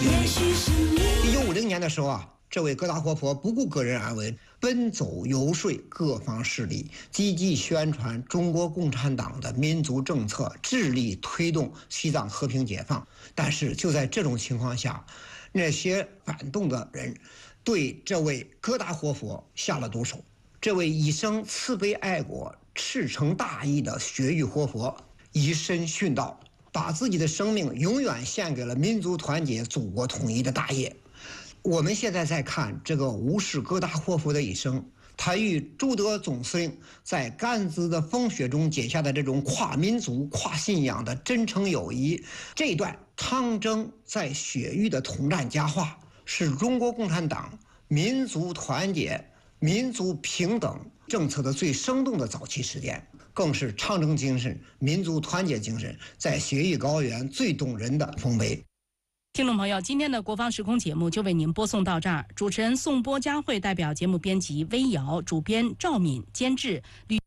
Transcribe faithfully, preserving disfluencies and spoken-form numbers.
一九五零年的时候啊，这位戈达活佛不顾个人安危，奔走游说各方势力，积极宣传中国共产党的民族政策，致力推动西藏和平解放。但是就在这种情况下，那些反动的人对这位戈达活佛下了毒手。这位一生慈悲爱国、赤诚大义的雪域活佛以身殉道，把自己的生命永远献给了民族团结、祖国统一的大业。我们现在在看这个无视戈达活佛的一生，他与朱德总司令在甘孜的风雪中结下的这种跨民族、跨信仰的真诚友谊，这段长征在雪域的统战佳话，是中国共产党民族团结、民族平等政策的最生动的早期实践，更是长征精神、民族团结精神在雪域高原最动人的丰碑。 听众朋友，今天的国防时空节目就为您播送到这儿。主持人宋波佳慧代表节目编辑微瑶，主编赵敏，监制吕。